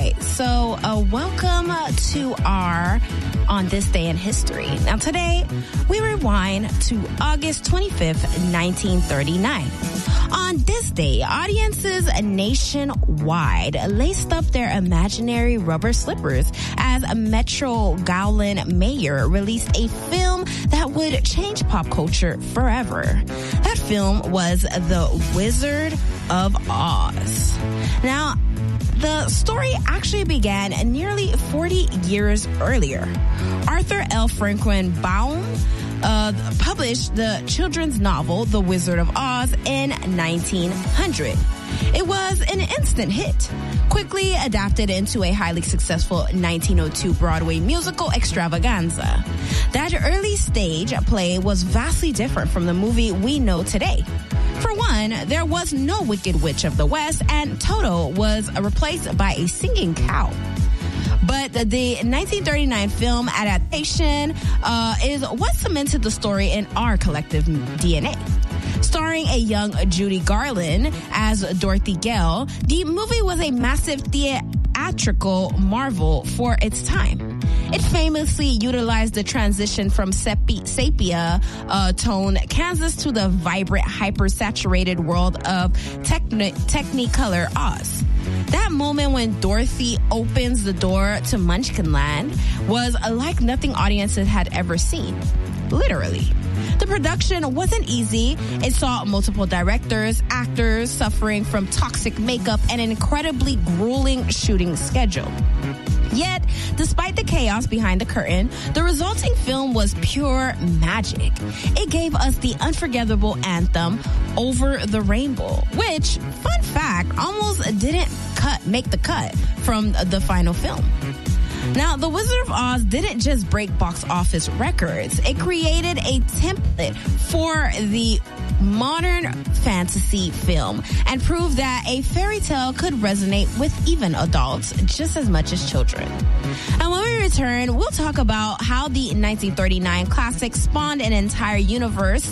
right, so welcome to our On This Day in History. Now today, we rewind to August 25th, 1939. On this day, audiences nationwide laced up their imaginary rubber slippers as Metro-Goldwyn-Mayer released a film that would change pop culture forever. That film was The Wizard of Oz. Now, the story actually began nearly 40 years earlier. Arthur L. Franklin Baum published the children's novel The Wizard of Oz in 1900. It was an instant hit, quickly adapted into a highly successful 1902 Broadway musical extravaganza. That early stage play was vastly different from the movie we know today. For one, there was no Wicked Witch of the West, and Toto was replaced by a singing cow. But the 1939 film adaptation is what cemented the story in our collective DNA. Starring a young Judy Garland as Dorothy Gale, the movie was a massive theatrical marvel for its time. It famously utilized the transition from sepia tone Kansas to the vibrant, hyper-saturated world of Technicolor Oz. That moment when Dorothy opens the door to Munchkinland was like nothing audiences had ever seen. Literally. The production wasn't easy. It saw multiple directors, actors suffering from toxic makeup and an incredibly grueling shooting schedule. Yet, despite the chaos behind the curtain, the resulting film was pure magic. It gave us the unforgettable anthem, Over the Rainbow, which, fun fact, almost didn't make the cut from the final film. Now, The Wizard of Oz didn't just break box office records. It created a template for the modern fantasy film and proved that a fairy tale could resonate with even adults just as much as children. And when we return, we'll talk about how the 1939 classic spawned an entire universe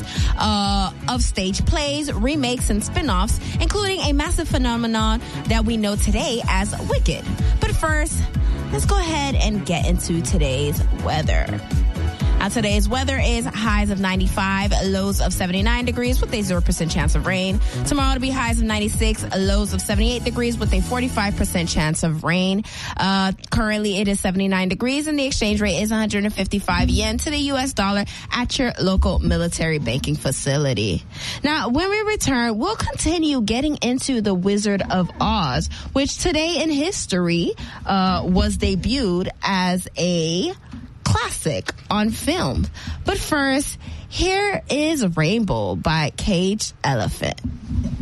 of stage plays, remakes, and spin-offs, including a massive phenomenon that we know today as Wicked. But first, let's go ahead and get into today's weather. Now, today's weather is highs of 95, lows of 79 degrees with a 0% chance of rain. Tomorrow it'll be highs of 96, lows of 78 degrees with a 45% chance of rain. Currently it is 79 degrees and the exchange rate is 155 yen to the US dollar at your local military banking facility. Now, when we return, we'll continue getting into The Wizard of Oz, which today in history was debuted as a classic on film. But first, here is Rainbow by Caged Elephant.